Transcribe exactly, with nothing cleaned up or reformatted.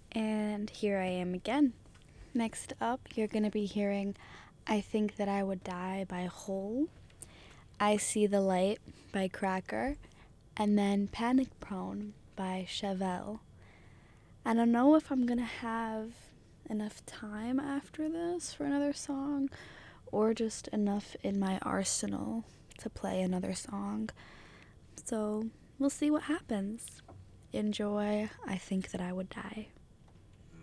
And here I am again. Next up, you're going to be hearing I Think That I Would Die by Hole, I See the Light by Cracker, and then Panic Prone by Chevelle. I don't know if I'm going to have enough time after this for another song or just enough in my arsenal to play another song. So we'll see what happens. Enjoy I Think That I Would Die.